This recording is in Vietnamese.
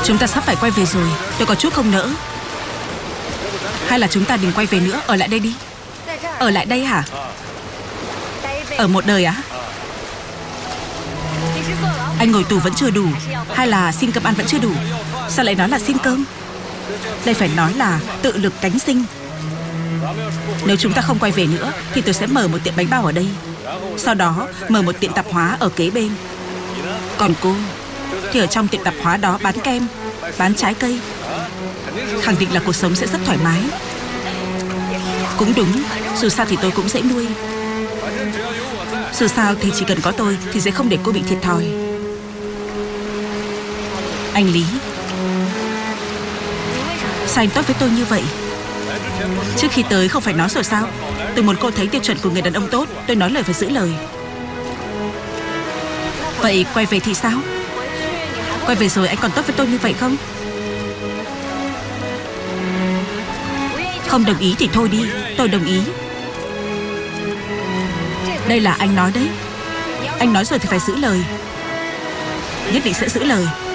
Chúng ta sắp phải quay về rồi. Tôi có chút không nỡ. Hay là chúng ta đừng quay về nữa, ở lại đây đi. Ở lại đây hả? Ở một đời á? Anh ngồi tù vẫn chưa đủ, hay là xin cơm ăn vẫn chưa đủ? Sao lại nói là xin cơm? Đây phải nói là tự lực cánh sinh. Nếu chúng ta không quay về nữa thì tôi sẽ mở một tiệm bánh bao ở đây, sau đó mở một tiệm tạp hóa ở kế bên. Còn cô thì ở trong tiệm tạp hóa đó bán kem, bán trái cây. Khẳng định là cuộc sống sẽ rất thoải mái. Cũng đúng, dù sao thì tôi cũng dễ nuôi. Dù sao thì chỉ cần có tôi thì sẽ không để cô bị thiệt thòi. Anh Lý, sao anh tốt với tôi như vậy? Trước khi tới không phải nói rồi sao? Tôi muốn cô thấy tiêu chuẩn của người đàn ông tốt. Tôi nói lời phải giữ lời. Vậy quay về thì sao? Quay về rồi anh còn tốt với tôi như vậy không? Không đồng ý thì thôi đi. Tôi đồng ý. Đây là anh nói đấy. Anh nói rồi thì phải giữ lời. Nhất định sẽ giữ lời.